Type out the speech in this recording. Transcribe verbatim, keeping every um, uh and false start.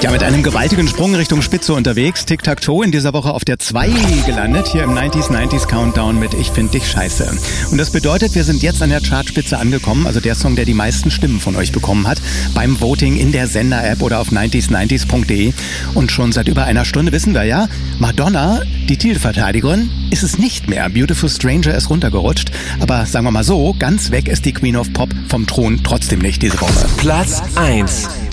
Ja, mit einem gewaltigen Sprung Richtung Spitze unterwegs. Tic-Tac-Toe in dieser Woche auf der zwei gelandet, hier im neunziger neunziger Countdown mit Ich find dich scheiße. Und das bedeutet, wir sind jetzt an der Chartspitze angekommen, also der Song, der die meisten Stimmen von euch bekommen hat, beim Voting in der Sender-App oder auf neunzig neunzig punkt de. Und schon seit über einer Stunde wissen wir ja, Madonna, die Titelverteidigerin, ist es nicht mehr. Beautiful Stranger ist runtergerutscht, aber sagen wir mal so, ganz weg ist die Queen of Pop vom Thron trotzdem nicht diese Woche. Platz eins.